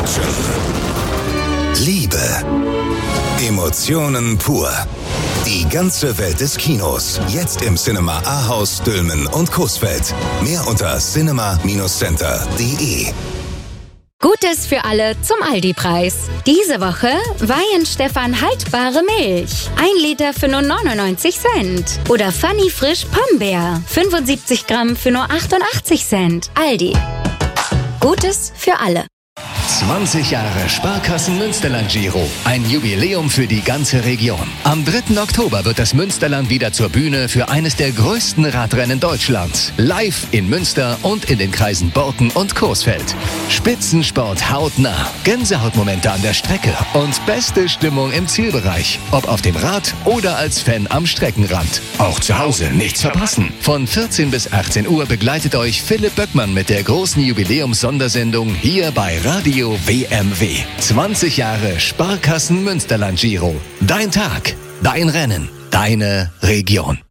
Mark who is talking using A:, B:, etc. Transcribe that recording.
A: Action, Liebe, Emotionen pur. Die ganze Welt des Kinos. Jetzt im Cinema Ahaus, Dülmen und Coesfeld. Mehr unter cinema-center.de.
B: Gutes für alle zum Aldi-Preis. Diese Woche Weihenstephan haltbare Milch. 1 Liter für nur 99 Cent. Oder Funny Frisch Pombeer. 75 Gramm für nur 88 Cent. Aldi. Gutes für alle.
C: 20 Jahre Sparkassen Münsterland Giro. Ein Jubiläum für die ganze Region. Am 3. Oktober wird das Münsterland wieder zur Bühne für eines der größten Radrennen Deutschlands. Live in Münster und in den Kreisen Borken und Coesfeld. Spitzensport hautnah, Gänsehautmomente an der Strecke und beste Stimmung im Zielbereich. Ob auf dem Rad oder als Fan am Streckenrand. Auch zu Hause nichts verpassen. Von 14 bis 18 Uhr begleitet euch Philipp Böckmann mit der großen Jubiläums-Sondersendung hier bei Radio WMW. 20 Jahre Sparkassen Münsterland Giro. Dein Tag, dein Rennen, deine Region.